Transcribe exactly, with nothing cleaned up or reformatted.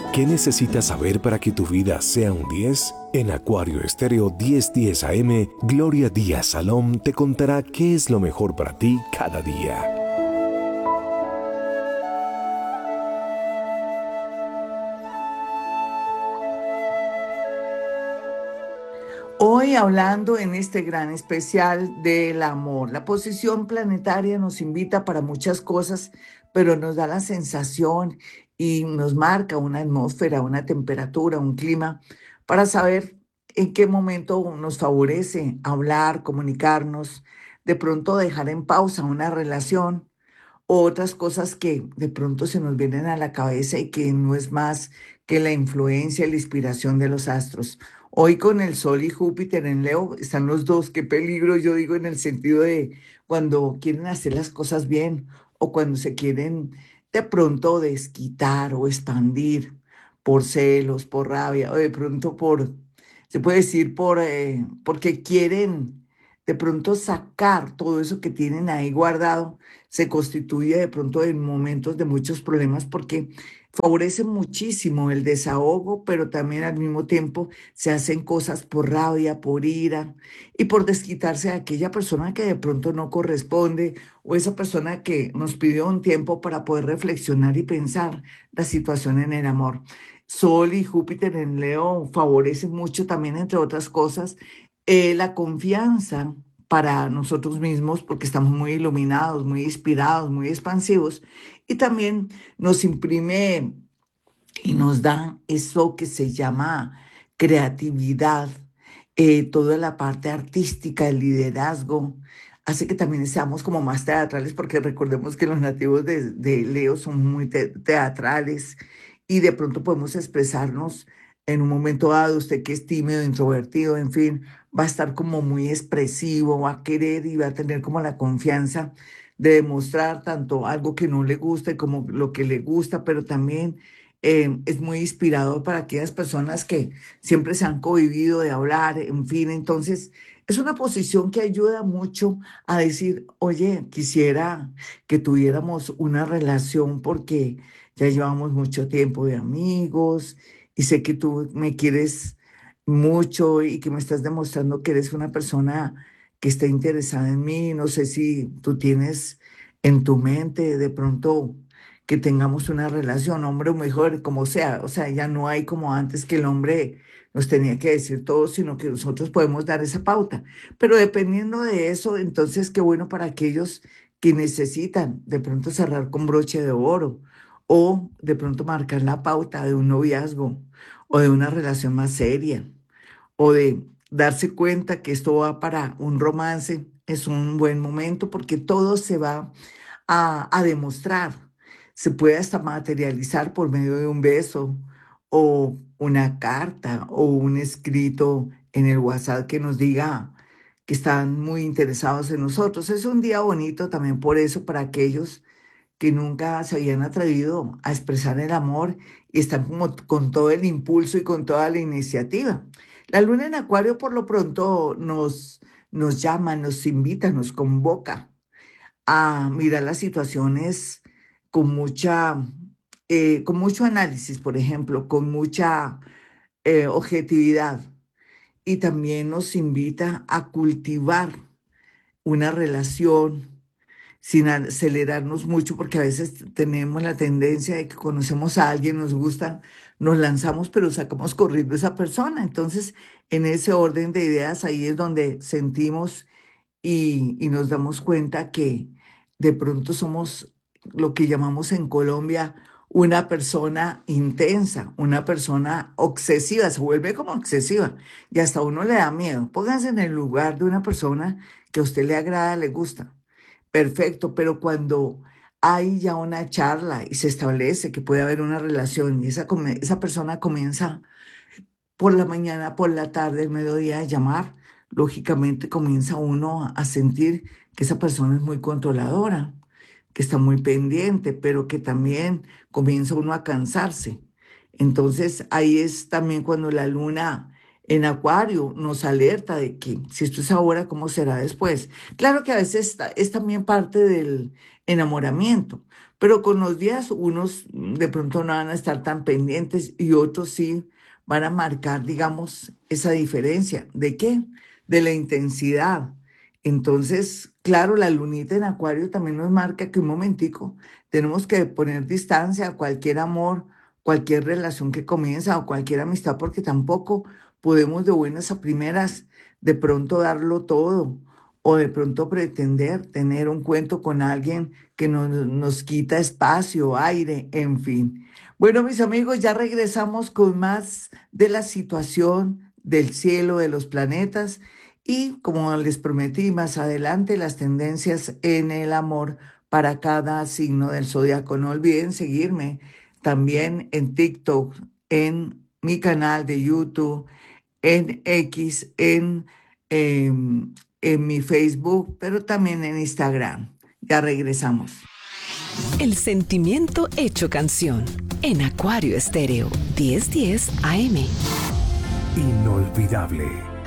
¿Qué necesitas saber para que tu vida sea un diez? En Acuario Estéreo diez diez A M, Gloria Díaz Salom te contará qué es lo mejor para ti cada día. Hoy hablando en este gran especial del amor. La posición planetaria nos invita para muchas cosas, pero nos da la sensación y nos marca una atmósfera, una temperatura, un clima para saber en qué momento nos favorece hablar, comunicarnos, de pronto dejar en pausa una relación o otras cosas que de pronto se nos vienen a la cabeza y que no es más que la influencia y la inspiración de los astros. Hoy con el Sol y Júpiter en Leo están los dos, qué peligro, yo digo en el sentido de cuando quieren hacer las cosas bien o cuando se quieren de pronto desquitar o expandir por celos, por rabia o de pronto por, se puede decir por, eh, porque quieren de pronto sacar todo eso que tienen ahí guardado, se constituye de pronto en momentos de muchos problemas porque favorece muchísimo el desahogo, pero también al mismo tiempo se hacen cosas por rabia, por ira y por desquitarse de aquella persona que de pronto no corresponde o esa persona que nos pidió un tiempo para poder reflexionar y pensar la situación en el amor. Sol y Júpiter en Leo favorecen mucho también, entre otras cosas, eh, la confianza para nosotros mismos, porque estamos muy iluminados, muy inspirados, muy expansivos, y también nos imprime y nos da eso que se llama creatividad, eh, toda la parte artística, el liderazgo, hace que también seamos como más teatrales, porque recordemos que los nativos de, de Leo son muy te- teatrales y de pronto podemos expresarnos en un momento dado, usted que es tímido, introvertido, en fin, va a estar como muy expresivo, va a querer y va a tener como la confianza de demostrar tanto algo que no le gusta como lo que le gusta, pero también eh, es muy inspirador para aquellas personas que siempre se han cohibido de hablar, en fin, entonces es una posición que ayuda mucho a decir, oye, quisiera que tuviéramos una relación porque ya llevamos mucho tiempo de amigos y sé que tú me quieres mucho y que me estás demostrando que eres una persona que está interesada en mí. No sé si tú tienes en tu mente de pronto que tengamos una relación, hombre o mujer, como sea. O sea, ya no hay como antes que el hombre nos tenía que decir todo, sino que nosotros podemos dar esa pauta. Pero dependiendo de eso, entonces qué bueno para aquellos que necesitan de pronto cerrar con broche de oro o de pronto marcar la pauta de un noviazgo o de una relación más seria o de darse cuenta que esto va para un romance. Es un buen momento porque todo se va a, a demostrar. Se puede hasta materializar por medio de un beso o una carta o un escrito en el WhatsApp que nos diga que están muy interesados en nosotros. Es un día bonito también por eso para aquellos que nunca se habían atrevido a expresar el amor y están como con todo el impulso y con toda la iniciativa. La luna en Acuario por lo pronto nos, nos llama, nos invita, nos convoca a mirar las situaciones con mucha, eh, con mucho análisis, por ejemplo, con mucha eh, objetividad. Y también nos invita a cultivar una relación sin acelerarnos mucho, porque a veces tenemos la tendencia de que conocemos a alguien, nos gusta, nos lanzamos, pero sacamos corriendo a esa persona. Entonces, en ese orden de ideas, ahí es donde sentimos y, y nos damos cuenta que de pronto somos lo que llamamos en Colombia una persona intensa, una persona obsesiva, se vuelve como obsesiva y hasta uno le da miedo. Pónganse en el lugar de una persona que a usted le agrada, le gusta. Perfecto, pero cuando hay ya una charla y se establece que puede haber una relación y esa, come- esa persona comienza por la mañana, por la tarde, el mediodía a llamar, lógicamente comienza uno a a sentir que esa persona es muy controladora, que está muy pendiente, pero que también comienza uno a cansarse. Entonces ahí es también cuando la luna en Acuario nos alerta de que si esto es ahora, ¿cómo será después? Claro que a veces está- es también parte del enamoramiento, Pero con los días unos mm, de pronto no van a estar tan pendientes y otros sí van a marcar, digamos, esa diferencia. ¿De qué? De la intensidad. Entonces, claro, la lunita en Acuario también nos marca que un momentico tenemos que poner distancia a cualquier amor, cualquier relación que comienza o cualquier amistad, porque tampoco podemos de buenas a primeras de pronto darlo todo o de pronto pretender tener un cuento con alguien que nos, nos quita espacio, aire, en fin. Bueno, mis amigos, ya regresamos con más de la situación del cielo, de los planetas y, como les prometí, más adelante las tendencias en el amor para cada signo del zodiaco. No olviden seguirme también en TikTok, en mi canal de YouTube, en X, en, em, en mi Facebook, pero también en Instagram. Ya regresamos. El sentimiento hecho canción en Acuario Estéreo diez diez A M. Inolvidable.